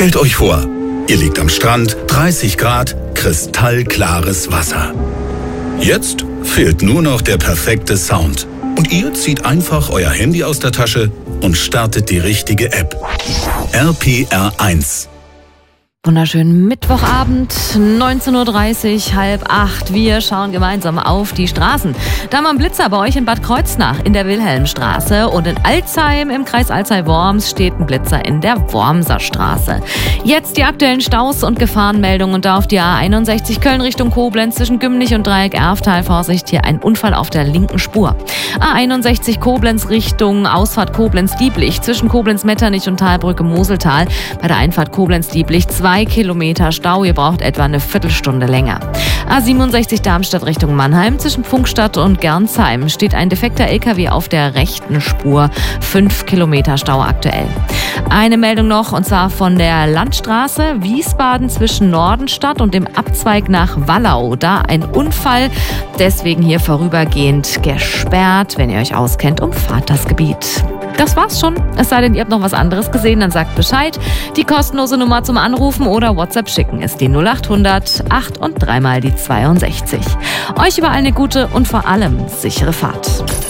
Stellt euch vor, ihr liegt am Strand, 30 Grad, kristallklares Wasser. Jetzt fehlt nur noch der perfekte Sound. Und ihr zieht einfach euer Handy aus der Tasche und startet die richtige App. RPR1. Wunderschönen Mittwochabend, 19:30 Uhr, 7:30. Wir schauen gemeinsam auf die Straßen. Da haben wir einen Blitzer bei euch in Bad Kreuznach in der Wilhelmstraße und in Alzheim im Kreis Alzey-Worms steht ein Blitzer in der Wormser Straße. Jetzt die aktuellen Staus und Gefahrenmeldungen und da auf die A61 Köln Richtung Koblenz zwischen Gümnich und Dreieck Erftal. Vorsicht, hier ein Unfall auf der linken Spur. A61 Koblenz Richtung Ausfahrt Koblenz-Dieblich zwischen Koblenz-Metternich und Talbrücke Moseltal. Bei der Einfahrt Koblenz-Dieblich 2 Kilometer Stau, ihr braucht etwa eine Viertelstunde länger. A67 Darmstadt Richtung Mannheim zwischen Pfungstadt und Gernsheim steht ein defekter LKW auf der rechten Spur. 5 Kilometer Stau aktuell. Eine Meldung noch und zwar von der Landstraße Wiesbaden zwischen Nordenstadt und dem Abzweig nach Wallau. Da ein Unfall, deswegen hier vorübergehend gesperrt. Wenn ihr euch auskennt, umfahrt das Gebiet. Das war's schon. Es sei denn, ihr habt noch was anderes gesehen, dann sagt Bescheid. Die kostenlose Nummer zum Anrufen oder WhatsApp schicken ist die 0800 8 und 3 mal die 62. Euch überall eine gute und vor allem sichere Fahrt.